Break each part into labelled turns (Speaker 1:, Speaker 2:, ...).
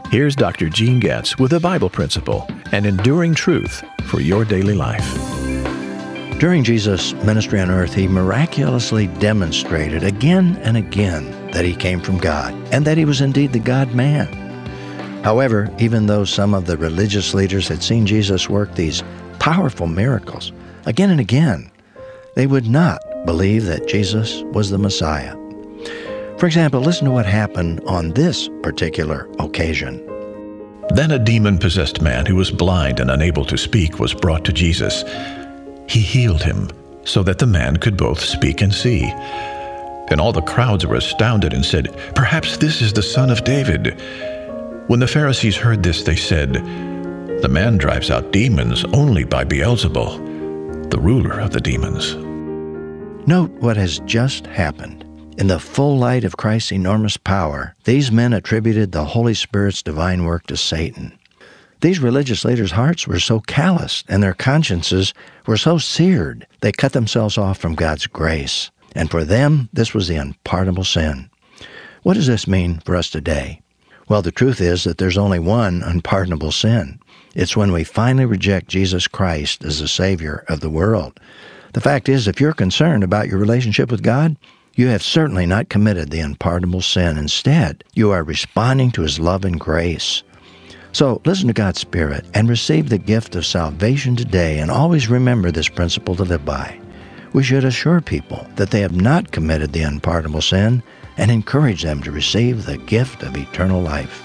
Speaker 1: Here's Dr. Gene Getz with a Bible principle, an enduring truth for your daily life.
Speaker 2: During Jesus' ministry on earth, he miraculously demonstrated again and again that he came from God and that he was indeed the God-man. However, even though some of the religious leaders had seen Jesus work these powerful miracles again and again, they would not believe that Jesus was the Messiah. For example, listen to what happened on this particular occasion.
Speaker 1: Then a demon-possessed man who was blind and unable to speak was brought to Jesus. He healed him so that the man could both speak and see. Then all the crowds were astounded and said, "Perhaps this is the son of David." When the Pharisees heard this, they said, "The man drives out demons only by Beelzebul, the ruler of the demons."
Speaker 2: Note what has just happened. In the full light of Christ's enormous power, these men attributed the Holy Spirit's divine work to Satan. These religious leaders' hearts were so calloused and their consciences were so seared, they cut themselves off from God's grace. And for them, this was the unpardonable sin. What does this mean for us today? Well, the truth is that there's only one unpardonable sin. It's when we finally reject Jesus Christ as the Savior of the world. The fact is, if you're concerned about your relationship with God, you have certainly not committed the unpardonable sin. Instead, you are responding to His love and grace. So listen to God's Spirit and receive the gift of salvation today, and always remember this principle to live by. We should assure people that they have not committed the unpardonable sin and encourage them to receive the gift of eternal life.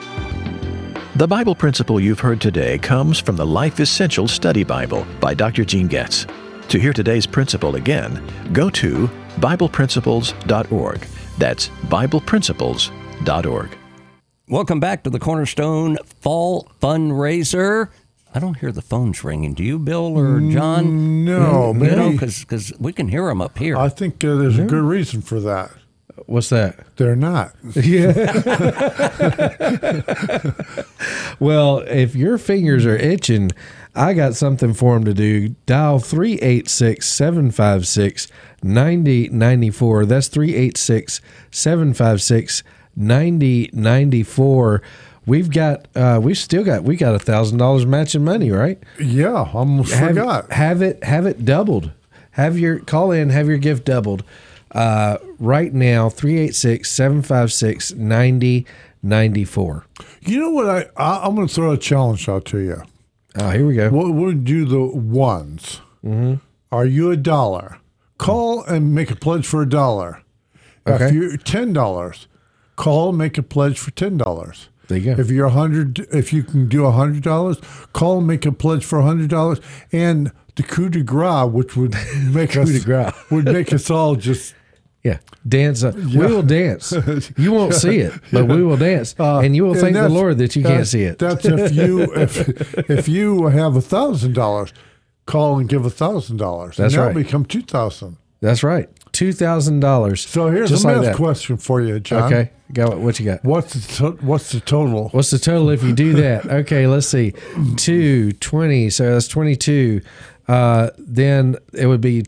Speaker 1: The Bible principle you've heard today comes from the Life Essentials Study Bible by Dr. Gene Getz. To hear today's principle again, go to BiblePrinciples.org. That's BiblePrinciples.org.
Speaker 3: Welcome back to the Cornerstone Fall Fundraiser. I don't hear the phones ringing. Do you, Bill or John?
Speaker 4: No, maybe.
Speaker 3: Because we can hear them up here.
Speaker 4: I think there's a good reason for that.
Speaker 5: What's that?
Speaker 4: They're not.
Speaker 5: Yeah. Well, if your fingers are itching, I got something for them to do. Dial 386-756-9094. That's 386-756-9094. We got $1,000 matching money, right?
Speaker 4: Yeah, I almost forgot.
Speaker 5: Have it doubled. Have your gift doubled. Right now, 386-756-9094.
Speaker 4: You know what? I'm going to throw a challenge out to you.
Speaker 5: Oh, here we go.
Speaker 4: We'll do the ones. Mm-hmm. Are you $1? Call and make a pledge for $1.
Speaker 5: Okay.
Speaker 4: If you're $10, call and make a pledge for $10.
Speaker 5: There you go.
Speaker 4: If you're if you can do $100, call and make a pledge for $100. And the coup de grace, which would make us all just
Speaker 5: dance. We will dance. You won't see it, but we will dance, and you will thank the Lord that you can't see it.
Speaker 4: That's if you have $1,000, call and give $1,000.
Speaker 5: That's right.
Speaker 4: That'll become $2,000.
Speaker 5: That's right. $2,000.
Speaker 4: So here's a math question for you, John.
Speaker 5: Okay, what you got?
Speaker 4: What's the total?
Speaker 5: What's the total if you do that? Okay, let's see. 220. So that's 22. Then it would be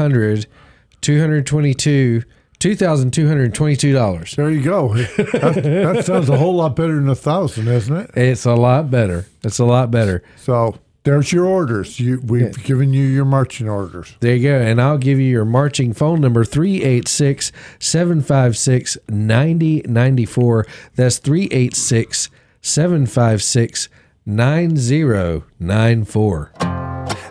Speaker 5: $222.
Speaker 4: There you go. That sounds a whole lot better than 1,000, isn't it?
Speaker 5: It's a lot better.
Speaker 4: So there's your orders. We've given you your marching orders.
Speaker 5: There you go. And I'll give you your marching phone number, 386-756-9094. That's 386-756-9094.